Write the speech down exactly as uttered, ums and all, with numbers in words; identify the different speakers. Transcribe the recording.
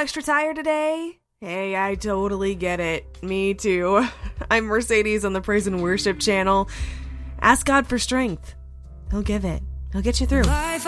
Speaker 1: extra tired today? Hey, I totally get it. Me too. I'm Mercedes on the Praise and Worship channel. Ask God for strength. He'll give it. He'll get you through.